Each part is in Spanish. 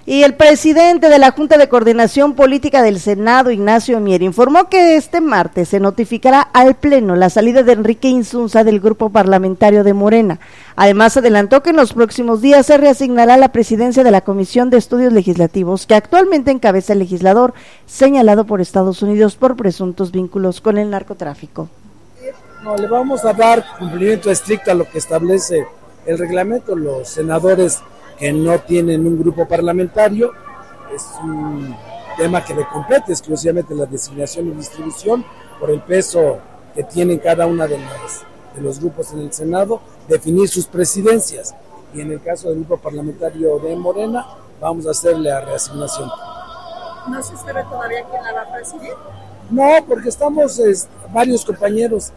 Y el presidente de la Junta de Coordinación Política del Senado, Ignacio Mier, informó que este martes se notificará al Pleno la salida de Enrique Insunza del grupo parlamentario de Morena. Además, adelantó que en los próximos días se reasignará la presidencia de la Comisión de Estudios Legislativos, que actualmente encabeza el legislador señalado por Estados Unidos por presuntos vínculos con el narcotráfico. No, le vamos a dar cumplimiento estricto a lo que establece el reglamento. Los senadores que no tienen un grupo parlamentario, es un tema que le compete exclusivamente la designación y distribución por el peso que tienen cada una de los grupos en el Senado, definir sus presidencias, y en el caso del grupo parlamentario de Morena vamos a hacerle la reasignación. ¿No se sabe todavía quién la va a presidir? No, porque varios compañeros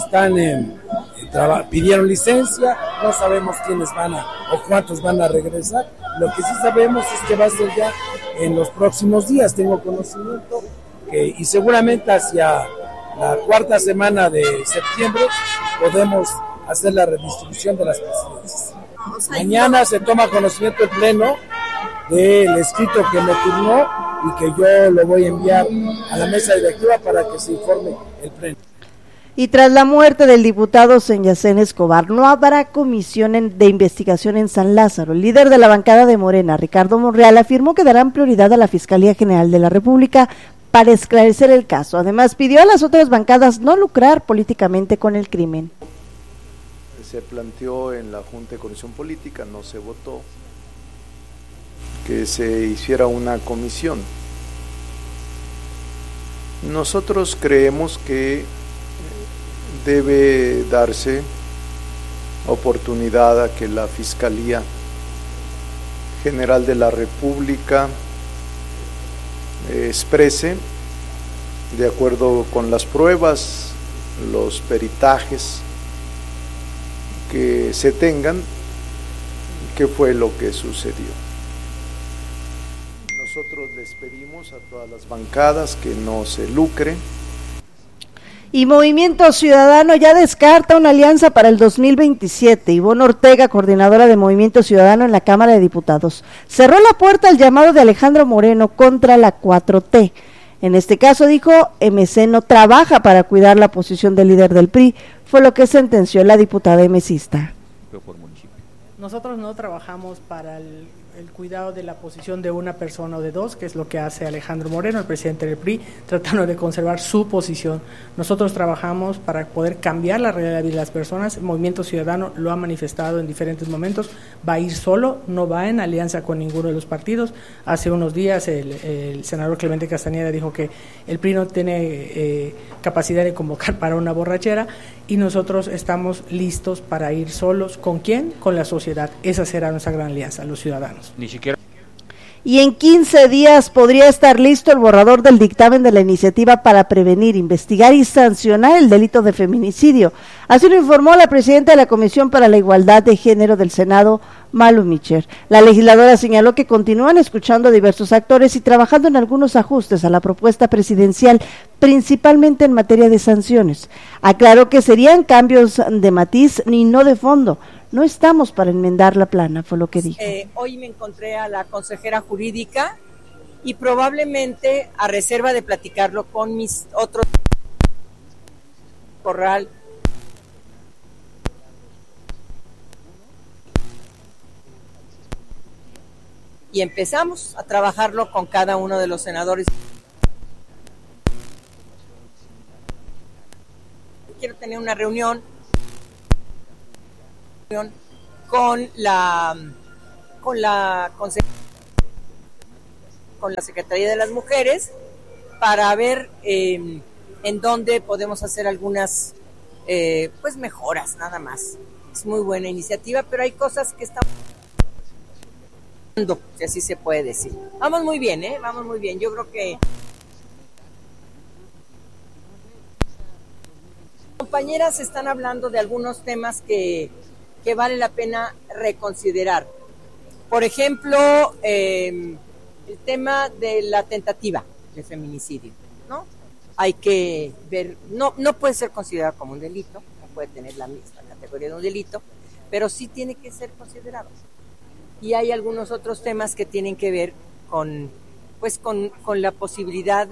pidieron licencia, no sabemos quiénes o cuántos van a regresar. Lo que sí sabemos es que va a ser ya en los próximos días, tengo conocimiento, y seguramente hacia la cuarta semana de septiembre podemos hacer la redistribución de las presidencias. Mañana se toma conocimiento el Pleno del escrito que me turnó y que yo lo voy a enviar a la mesa directiva para que se informe el Pleno. Y tras la muerte del diputado Senyacén Escobar, no habrá comisión de investigación en San Lázaro. El líder de la bancada de Morena, Ricardo Monreal, afirmó que darán prioridad a la Fiscalía General de la República para esclarecer el caso. Además, pidió a las otras bancadas no lucrar políticamente con el crimen. Se planteó en la Junta de Coordinación Política, no se votó, que se hiciera una comisión. Nosotros creemos que debe darse oportunidad a que la Fiscalía General de la República exprese, de acuerdo con las pruebas, los peritajes que se tengan, qué fue lo que sucedió. Nosotros les pedimos a todas las bancadas que no se lucre. Y Movimiento Ciudadano ya descarta una alianza para el 2027. Ivonne Ortega, coordinadora de Movimiento Ciudadano en la Cámara de Diputados, cerró la puerta al llamado de Alejandro Moreno contra la 4T. En este caso, dijo, MC no trabaja para cuidar la posición del líder del PRI, fue lo que sentenció la diputada mcista. Nosotros no trabajamos para el cuidado de la posición de una persona o de dos, que es lo que hace Alejandro Moreno, el presidente del PRI, tratando de conservar su posición. Nosotros trabajamos para poder cambiar la realidad de las personas. El Movimiento Ciudadano lo ha manifestado en diferentes momentos, va a ir solo, no va en alianza con ninguno de los partidos. Hace unos días el senador Clemente Castañeda dijo que el PRI no tiene capacidad de convocar para una borrachera, y nosotros estamos listos para ir solos. ¿Con quién? Con la sociedad. Esa será nuestra gran alianza, los ciudadanos. Ni siquiera. Y en 15 días podría estar listo el borrador del dictamen de la iniciativa para prevenir, investigar y sancionar el delito de feminicidio. Así lo informó la presidenta de la Comisión para la Igualdad de Género del Senado, Malu Micher. La legisladora señaló que continúan escuchando a diversos actores y trabajando en algunos ajustes a la propuesta presidencial, principalmente en materia de sanciones. Aclaró que serían cambios de matiz y no de fondo. No estamos para enmendar la plana, fue lo que dijo. Hoy me encontré a la consejera jurídica y probablemente, a reserva de platicarlo con mis otros corral, y empezamos a trabajarlo con cada uno de los senadores. Quiero tener una reunión con la Secretaría de las Mujeres para ver en dónde podemos hacer algunas mejoras, nada más. Es muy buena iniciativa, pero hay cosas que están, si así se puede decir. Vamos muy bien, vamos muy bien. Yo creo que compañeras están hablando de algunos temas que vale la pena reconsiderar. Por ejemplo, el tema de la tentativa de feminicidio, ¿no? Hay que ver, no puede ser considerado como un delito, no puede tener la misma categoría de un delito, pero sí tiene que ser considerado. y hay algunos otros temas que tienen que ver con la posibilidad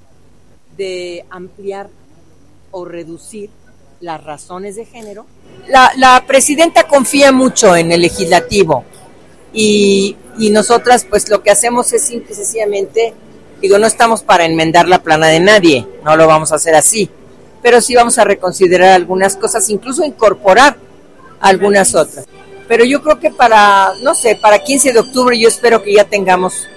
de ampliar o reducir las razones de género. La presidenta confía mucho en el legislativo y nosotras pues lo que hacemos es simple y sencillamente, no estamos para enmendar la plana de nadie, no lo vamos a hacer así, pero sí vamos a reconsiderar algunas cosas, incluso incorporar algunas otras. Pero yo creo que para 15 de octubre yo espero que ya tengamos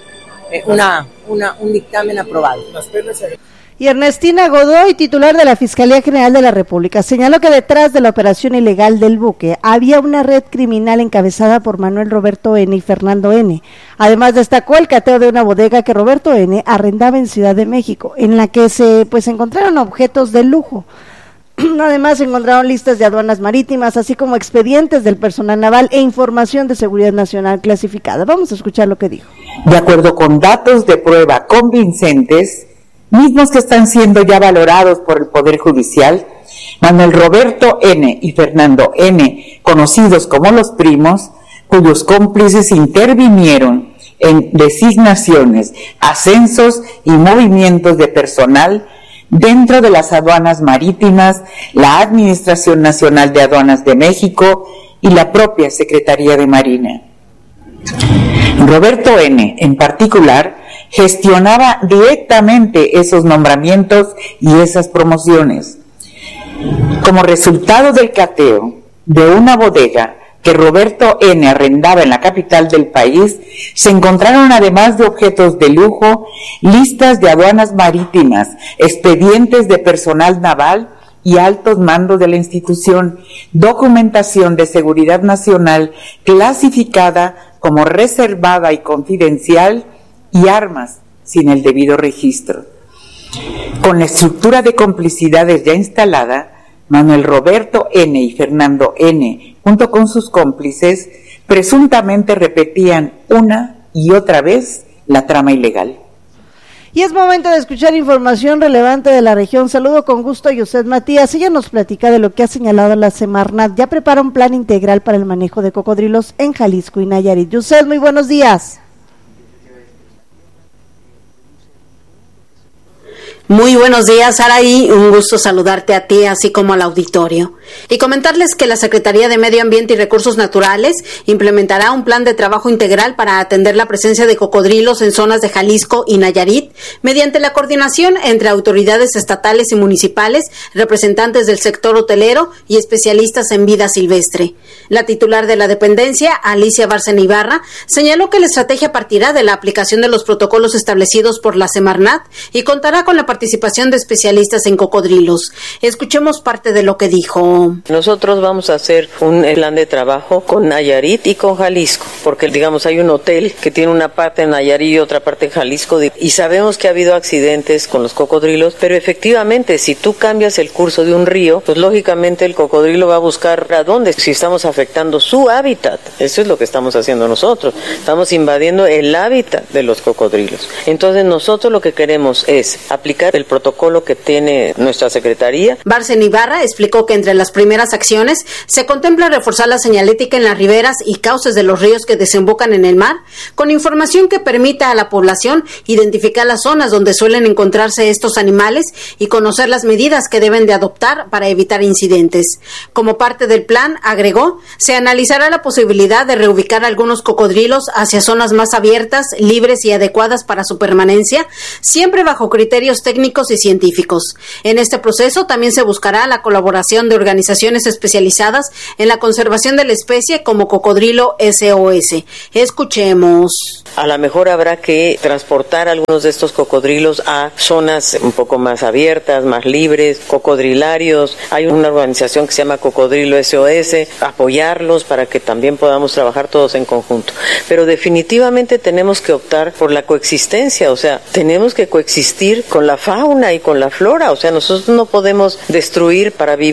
un dictamen aprobado. Y Ernestina Godoy, titular de la Fiscalía General de la República, señaló que detrás de la operación ilegal del buque había una red criminal encabezada por Manuel Roberto N. y Fernando N. Además destacó el cateo de una bodega que Roberto N. arrendaba en Ciudad de México, en la que se encontraron objetos de lujo. Además se encontraron listas de aduanas marítimas, así como expedientes del personal naval e información de seguridad nacional clasificada. Vamos a escuchar lo que dijo. De acuerdo con datos de prueba convincentes, mismos que están siendo ya valorados por el Poder Judicial, Manuel Roberto N. y Fernando N., conocidos como los primos, cuyos cómplices intervinieron en designaciones, ascensos y movimientos de personal dentro de las aduanas marítimas, la Administración Nacional de Aduanas de México y la propia Secretaría de Marina. Roberto N., en particular, gestionaba directamente esos nombramientos y esas promociones. Como resultado del cateo de una bodega que Roberto N. arrendaba en la capital del país, se encontraron, además de objetos de lujo, listas de aduanas marítimas, expedientes de personal naval y altos mandos de la institución, documentación de seguridad nacional clasificada como reservada y confidencial, y armas sin el debido registro. Con la estructura de complicidades ya instalada, Manuel Roberto N. y Fernando N., junto con sus cómplices, presuntamente repetían una y otra vez la trama ilegal. Y es momento de escuchar información relevante de la región. Saludo con gusto a Yuset Matías. Ella nos platica de lo que ha señalado la Semarnat. Ya prepara un plan integral para el manejo de cocodrilos en Jalisco y Nayarit. Yuset, muy buenos días. Muy buenos días, Araí, un gusto saludarte a ti, así como al auditorio. Y comentarles que la Secretaría de Medio Ambiente y Recursos Naturales implementará un plan de trabajo integral para atender la presencia de cocodrilos en zonas de Jalisco y Nayarit, mediante la coordinación entre autoridades estatales y municipales, representantes del sector hotelero y especialistas en vida silvestre. La titular de la dependencia, Alicia Bárcena Ibarra, señaló que la estrategia partirá de la aplicación de los protocolos establecidos por la Semarnat y contará con la participación de especialistas en cocodrilos. Escuchemos parte de lo que dijo. Nosotros vamos a hacer un plan de trabajo con Nayarit y con Jalisco, porque digamos hay un hotel que tiene una parte en Nayarit y otra parte en Jalisco, y sabemos que ha habido accidentes con los cocodrilos, pero efectivamente si tú cambias el curso de un río, pues lógicamente el cocodrilo va a buscar a dónde, si estamos afectando su hábitat. Eso es lo que estamos haciendo nosotros, estamos invadiendo el hábitat de los cocodrilos. Entonces nosotros lo que queremos es aplicar el protocolo que tiene nuestra Secretaría. Bárcena Ibarra explicó que entre las primeras acciones se contempla reforzar la señalética en las riberas y cauces de los ríos que desembocan en el mar, con información que permita a la población identificar las zonas donde suelen encontrarse estos animales y conocer las medidas que deben de adoptar para evitar incidentes. Como parte del plan, agregó, se analizará la posibilidad de reubicar algunos cocodrilos hacia zonas más abiertas, libres y adecuadas para su permanencia, siempre bajo criterios técnicos y científicos. En este proceso también se buscará la colaboración de organizaciones especializadas en la conservación de la especie como Cocodrilo SOS. Escuchemos. A lo mejor habrá que transportar algunos de estos cocodrilos a zonas un poco más abiertas, más libres, cocodrilarios. Hay una organización que se llama Cocodrilo SOS, apoyarlos para que también podamos trabajar todos en conjunto. Pero definitivamente tenemos que optar por la coexistencia, o sea, tenemos que coexistir con la fauna y con la flora, o sea, nosotros no podemos destruir para vivir, no es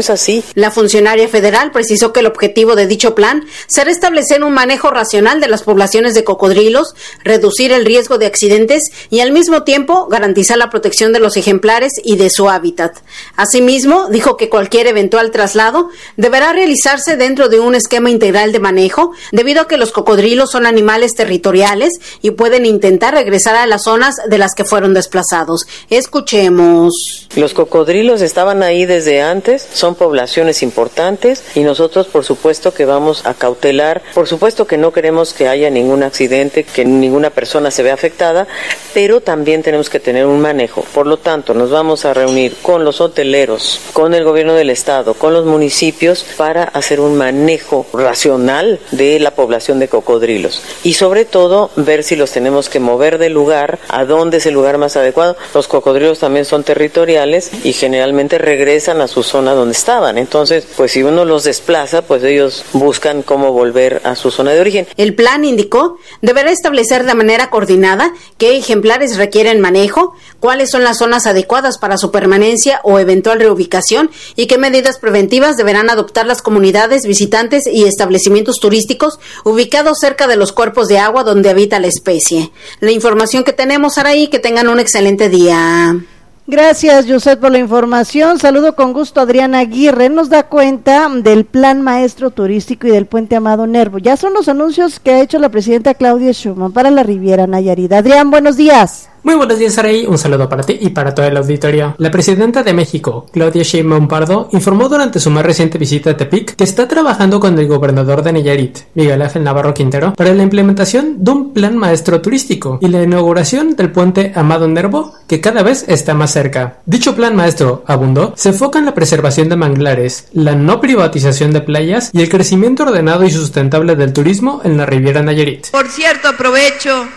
es así. La funcionaria federal precisó que el objetivo de dicho plan será establecer un manejo racional de las poblaciones de cocodrilos, reducir el riesgo de accidentes y al mismo tiempo garantizar la protección de los ejemplares y de su hábitat. Asimismo, dijo que cualquier eventual traslado deberá realizarse dentro de un esquema integral de manejo, debido a que los cocodrilos son animales territoriales y pueden intentar regresar a las zonas de las que fueron desplazados. Escuchemos. Los cocodrilos estaban ahí desde antes, son poblaciones importantes y nosotros por supuesto que vamos a cautelar, por supuesto que no queremos que haya ningún accidente, que ninguna persona se vea afectada, pero también tenemos que tener un manejo. Por lo tanto, nos vamos a reunir con los hoteleros, con el gobierno del estado, con los municipios para hacer un manejo racional de la población de cocodrilos y sobre todo ver si los tenemos que mover del lugar, a dónde es el lugar más adecuado. Los cocodrilos también son territoriales y generalmente regresan a su zona donde estaban. Entonces, pues si uno los desplaza, pues ellos buscan cómo volver a su zona de origen. El plan, indicó, deberá establecer de manera coordinada qué ejemplares requieren manejo, cuáles son las zonas adecuadas para su permanencia o eventual reubicación y qué medidas preventivas deberán adoptar las comunidades, visitantes y establecimientos turísticos ubicados cerca de los cuerpos de agua donde habita la especie. La información que tenemos, Araí, que tengan un excelente día. Gracias, José, por la información. Saludo con gusto a Adriana Aguirre. Nos da cuenta del Plan Maestro Turístico y del Puente Amado Nervo. Ya son los anuncios que ha hecho la presidenta Claudia Sheinbaum para la Riviera Nayarit. Adrián, buenos días. Muy buenos días, Araí. Un saludo para ti y para todo el auditorio. La presidenta de México, Claudia Sheinbaum Pardo, informó durante su más reciente visita a Tepic que está trabajando con el gobernador de Nayarit, Miguel Ángel Navarro Quintero, para la implementación de un plan maestro turístico y la inauguración del puente Amado Nervo, que cada vez está más cerca. Dicho plan maestro, abundó, se enfoca en la preservación de manglares, la no privatización de playas y el crecimiento ordenado y sustentable del turismo en la Riviera Nayarit. Por cierto, aprovecho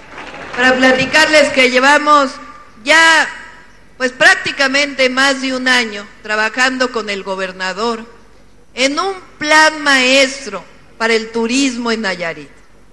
para platicarles que llevamos ya pues prácticamente más de un año trabajando con el gobernador en un plan maestro para el turismo en Nayarit,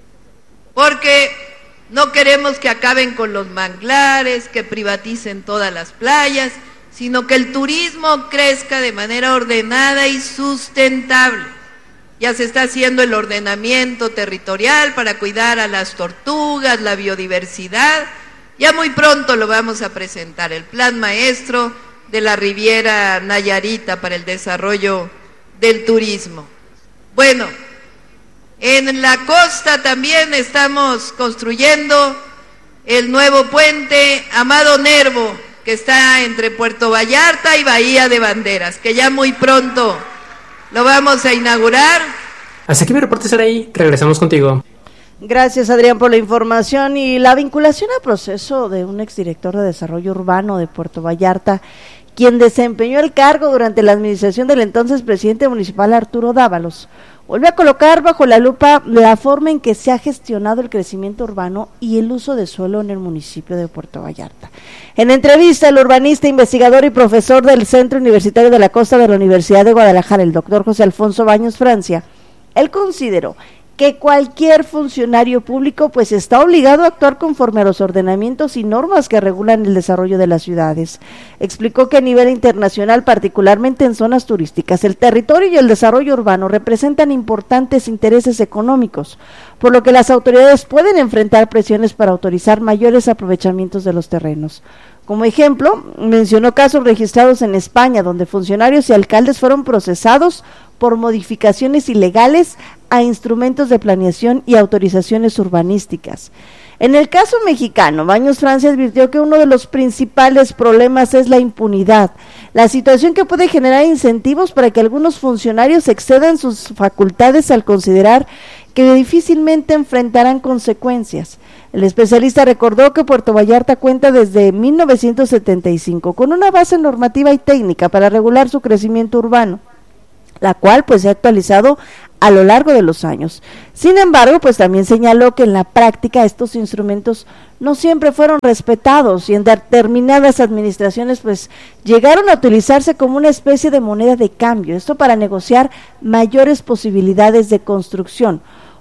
porque no queremos que acaben con los manglares, que privaticen todas las playas, sino que el turismo crezca de manera ordenada y sustentable. Ya se está haciendo el ordenamiento territorial para cuidar a las tortugas, la biodiversidad. Ya muy pronto lo vamos a presentar, el plan maestro de la Riviera Nayarita para el desarrollo del turismo. Bueno, en la costa también estamos construyendo el nuevo puente Amado Nervo, que está entre Puerto Vallarta y Bahía de Banderas, que ya muy pronto lo vamos a inaugurar. Hasta aquí mi reporte, Saraí. Regresamos contigo. Gracias, Adrián, por la información. Y la vinculación al proceso de un exdirector de Desarrollo Urbano de Puerto Vallarta, quien desempeñó el cargo durante la administración del entonces presidente municipal Arturo Dávalos, vuelve a colocar bajo la lupa la forma en que se ha gestionado el crecimiento urbano y el uso de suelo en el municipio de Puerto Vallarta. En entrevista, el urbanista, investigador y profesor del Centro Universitario de la Costa de la Universidad de Guadalajara, el doctor José Alfonso Baños Francia, él consideró que cualquier funcionario público pues está obligado a actuar conforme a los ordenamientos y normas que regulan el desarrollo de las ciudades. Explicó que a nivel internacional, particularmente en zonas turísticas, el territorio y el desarrollo urbano representan importantes intereses económicos, por lo que las autoridades pueden enfrentar presiones para autorizar mayores aprovechamientos de los terrenos. Como ejemplo, mencionó casos registrados en España, donde funcionarios y alcaldes fueron procesados por modificaciones ilegales a instrumentos de planeación y autorizaciones urbanísticas. En el caso mexicano, Baños Francia advirtió que uno de los principales problemas es la impunidad, la situación que puede generar incentivos para que algunos funcionarios excedan sus facultades al considerar que difícilmente enfrentarán consecuencias. El especialista recordó que Puerto Vallarta cuenta desde 1975 con una base normativa y técnica para regular su crecimiento urbano, la cual pues se ha actualizado a lo largo de los años. Sin embargo, pues también señaló que en la práctica estos instrumentos no siempre fueron respetados y en determinadas administraciones pues llegaron a utilizarse como una especie de moneda de cambio, esto para negociar mayores posibilidades de construcción.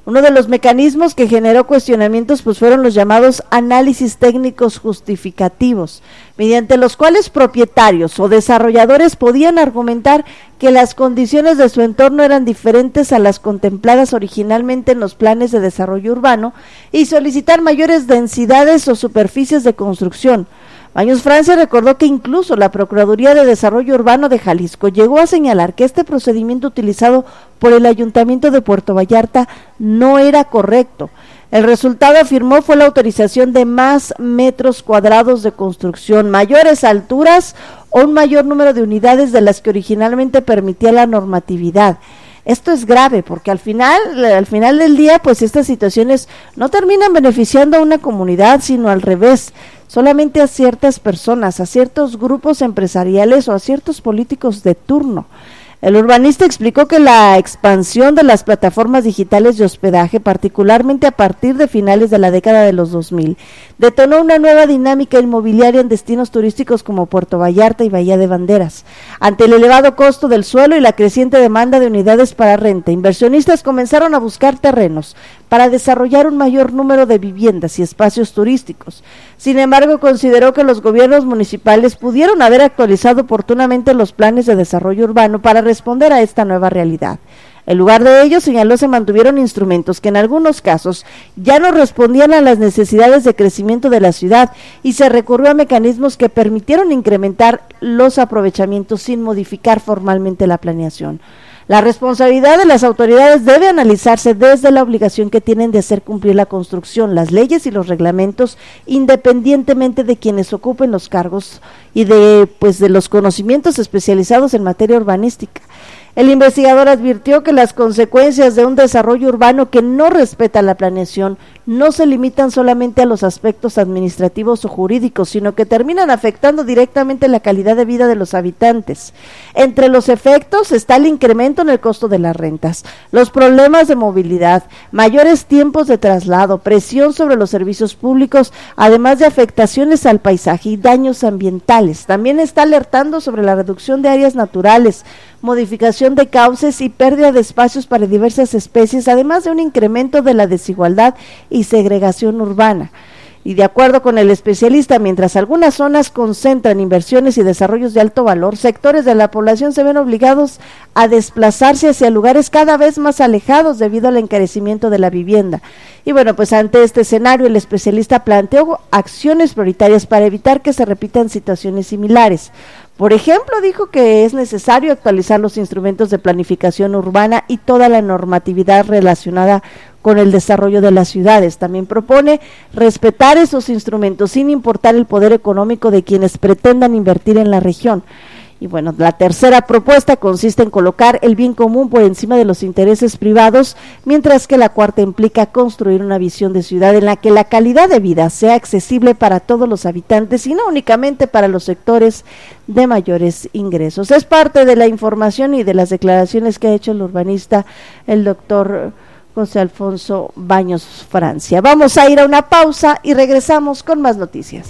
Uno de los mecanismos que generó cuestionamientos pues fueron los llamados análisis técnicos justificativos, mediante los cuales propietarios o desarrolladores podían argumentar que las condiciones de su entorno eran diferentes a las contempladas originalmente en los planes de desarrollo urbano y solicitar mayores densidades o superficies de construcción. Baños Francia recordó que incluso la Procuraduría de Desarrollo Urbano de Jalisco llegó a señalar que este procedimiento utilizado por el Ayuntamiento de Puerto Vallarta no era correcto. El resultado, afirmó, fue la autorización de más metros cuadrados de construcción, mayores alturas o un mayor número de unidades de las que originalmente permitía la normatividad. Esto es grave porque al final del día, pues estas situaciones no terminan beneficiando a una comunidad, sino al revés, solamente a ciertas personas, a ciertos grupos empresariales o a ciertos políticos de turno. El urbanista explicó que la expansión de las plataformas digitales de hospedaje, particularmente a partir de finales de la década de los 2000, detonó una nueva dinámica inmobiliaria en destinos turísticos como Puerto Vallarta y Bahía de Banderas. Ante el elevado costo del suelo y la creciente demanda de unidades para renta, inversionistas comenzaron a buscar terrenos para desarrollar un mayor número de viviendas y espacios turísticos. Sin embargo, consideró que los gobiernos municipales pudieron haber actualizado oportunamente los planes de desarrollo urbano para responder a esta nueva realidad. En lugar de ello, señaló, se mantuvieron instrumentos que en algunos casos ya no respondían a las necesidades de crecimiento de la ciudad y se recurrió a mecanismos que permitieron incrementar los aprovechamientos sin modificar formalmente la planeación. La responsabilidad de las autoridades debe analizarse desde la obligación que tienen de hacer cumplir la construcción, las leyes y los reglamentos, independientemente de quienes ocupen los cargos y de los conocimientos especializados en materia urbanística. El investigador advirtió que las consecuencias de un desarrollo urbano que no respeta la planeación no se limitan solamente a los aspectos administrativos o jurídicos, sino que terminan afectando directamente la calidad de vida de los habitantes. Entre los efectos está el incremento en el costo de las rentas, los problemas de movilidad, mayores tiempos de traslado, presión sobre los servicios públicos, además de afectaciones al paisaje y daños ambientales. También está alertando sobre la reducción de áreas naturales, modificación de cauces y pérdida de espacios para diversas especies, además de un incremento de la desigualdad y segregación urbana. Y de acuerdo con el especialista, mientras algunas zonas concentran inversiones y desarrollos de alto valor, sectores de la población se ven obligados a desplazarse hacia lugares cada vez más alejados debido al encarecimiento de la vivienda. Y bueno, pues ante este escenario, el especialista planteó acciones prioritarias para evitar que se repitan situaciones similares. Por ejemplo, dijo que es necesario actualizar los instrumentos de planificación urbana y toda la normatividad relacionada con el desarrollo de las ciudades. También propone respetar esos instrumentos sin importar el poder económico de quienes pretendan invertir en la región. Y bueno, la tercera propuesta consiste en colocar el bien común por encima de los intereses privados, mientras que la cuarta implica construir una visión de ciudad en la que la calidad de vida sea accesible para todos los habitantes y no únicamente para los sectores de mayores ingresos. Es parte de la información y de las declaraciones que ha hecho el urbanista, el doctor José Alfonso Baños Francia. Vamos a ir a una pausa y regresamos con más noticias.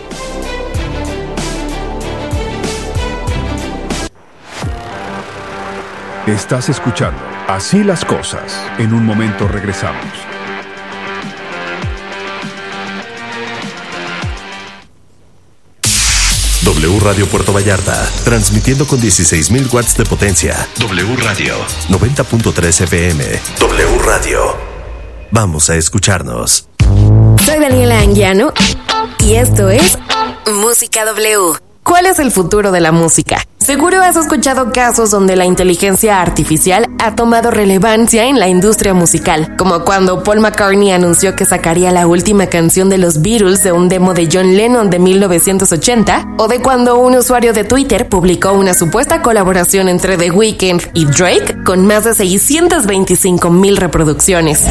Estás escuchando Así las Cosas. En un momento regresamos. W Radio Puerto Vallarta, transmitiendo con 16,000 watts de potencia. W Radio 90.3 FM. W Radio. Vamos a escucharnos. Soy Daniela Anguiano y esto es Música W. ¿Cuál es el futuro de la música? Seguro has escuchado casos donde la inteligencia artificial ha tomado relevancia en la industria musical, como cuando Paul McCartney anunció que sacaría la última canción de los Beatles de un demo de John Lennon de 1980, o de cuando un usuario de Twitter publicó una supuesta colaboración entre The Weeknd y Drake con más de 625,000 reproducciones.